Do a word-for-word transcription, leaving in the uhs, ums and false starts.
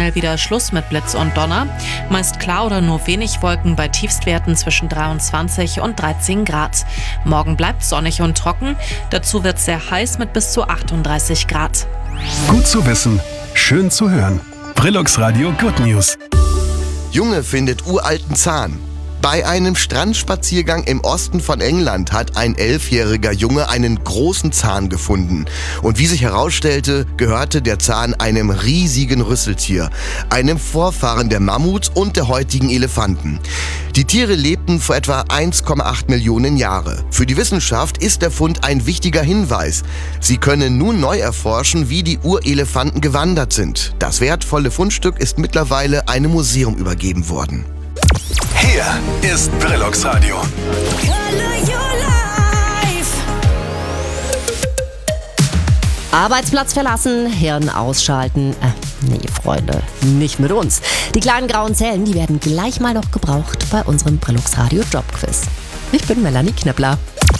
schnell wieder Schluss mit Blitz und Donner. Meist klar oder nur wenig Wolken bei Tiefstwerten zwischen dreiundzwanzig und dreizehn Grad. Morgen bleibt sonnig und trocken. Dazu wird es sehr heiß mit bis zu achtunddreißig Grad. Gut zu wissen, schön zu hören. Brillux Radio Good News. Junge findet uralten Zahn. Bei einem Strandspaziergang im Osten von England hat ein elfjähriger Junge einen großen Zahn gefunden. Und wie sich herausstellte, gehörte der Zahn einem riesigen Rüsseltier, einem Vorfahren der Mammuts und der heutigen Elefanten. Die Tiere lebten vor etwa eins Komma acht Millionen Jahre. Für die Wissenschaft ist der Fund ein wichtiger Hinweis. Sie können nun neu erforschen, wie die Urelefanten gewandert sind. Das wertvolle Fundstück ist mittlerweile einem Museum übergeben worden. Hier ist Brillux Radio. Arbeitsplatz verlassen, Hirn ausschalten. Äh, nee, Freunde, nicht mit uns. Die kleinen grauen Zellen, die werden gleich mal noch gebraucht bei unserem Brillux Radio Jobquiz. Ich bin Melanie Kneppeler.